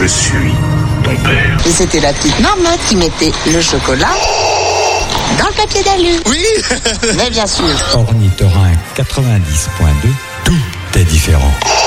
Je suis ton père. Et c'était la petite marmotte qui mettait le chocolat dans le papier d'alu. Oui. Mais bien sûr. Ornithorynque 90.2, tout est différent.